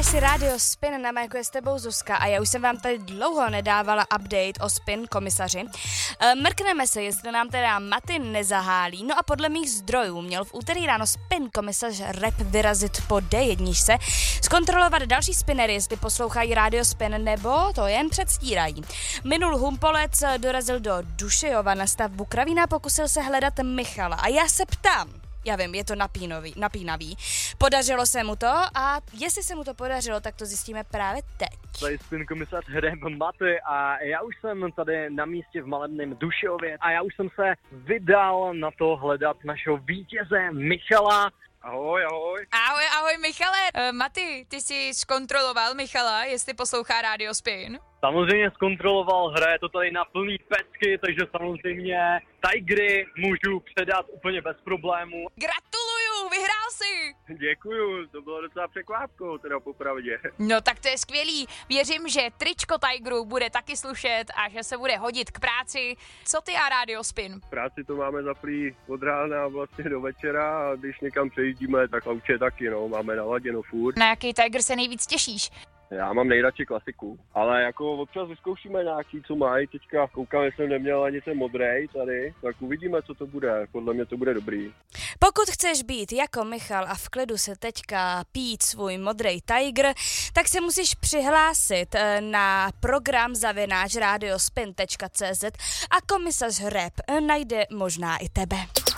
Posloucháš si Radio Spin, na mého je s tebou Zuzka a já už jsem vám tady dlouho nedávala update o Spin komisaři. Mrkneme se, jestli nám teda Maty nezahálí. No a podle mých zdrojů měl v úterý ráno Spin komisař Rep vyrazit po D1, zkontrolovat další spinnery, jestli poslouchají Radio Spin nebo to jen předstírají. Minul Humpolec dorazil do Dušejova na stavbu Kravína, pokusil se hledat Michala a já se ptám, já vím, je to napínavý. Podařilo se mu to a jestli se mu to podařilo, tak to zjistíme právě teď. Tady Spin komisař Rep Maty a já už jsem tady na místě v malebném Dušejově a já už jsem se vydal na to hledat našeho vítěze Michala. Ahoj, ahoj. Ahoj Michale. Maty, ty jsi zkontroloval Michala, jestli poslouchá Radio Spin? Samozřejmě zkontroloval, hraje to tady na plný pecky, takže samozřejmě Tigry můžu předat úplně bez problému. Gratuluju, vyhrál jsi! Děkuju, to bylo docela překvápkou, teda popravdě. No tak to je skvělý, věřím, že tričko Tigru bude taky slušet a že se bude hodit k práci. Co ty a Radio Spin? Práci to máme zaplý od rána vlastně do večera a když někam přejíždíme, tak určitě taky, no, máme naladěno furt. Na jaký Tiger se nejvíc těšíš? Já mám nejradši klasiku, ale jako občas vyzkoušíme nějaký, co mají. Teďka koukám, jestli jsem neměl ani ten modrej tady, tak uvidíme, co to bude. Podle mě to bude dobrý. Pokud chceš být jako Michal a v klidu se teďka pít svůj modrej Tiger, tak se musíš přihlásit na program @radiospin.cz a komisař Rep najde možná i tebe.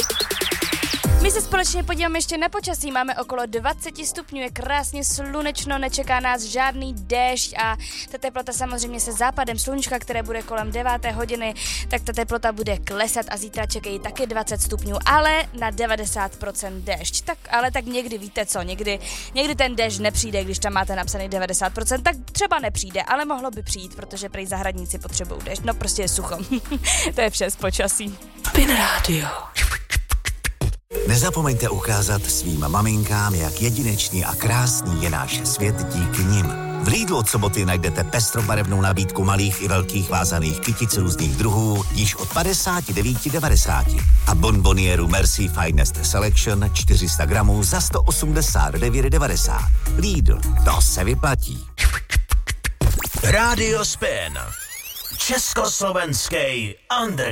My se společně podíváme ještě na počasí, máme okolo 20 stupňů, je krásně slunečno, nečeká nás žádný déšť a ta teplota samozřejmě se západem slunčka, které bude kolem 9. hodiny, tak ta teplota bude klesat a zítra čekají taky 20 stupňů, ale na 90% déšť. Ale tak někdy víte co, někdy ten déšť nepřijde, když tam máte napsaný 90%, tak třeba nepřijde, ale mohlo by přijít, protože prý zahradníci potřebují déšť, no prostě je sucho. To je vše z počasí. Spin Radio. Nezapomeňte ukázat svým maminkám, jak jedinečný a krásný je náš svět díky nim. V Lidlu od soboty najdete pestrobarevnou nabídku malých i velkých vázaných kytic různých druhů již od 59,90 a bonbonieru Merci Finest Selection 400 gramů za 189,90. Lidl, to se vyplatí. Radio Spin. Československý underground.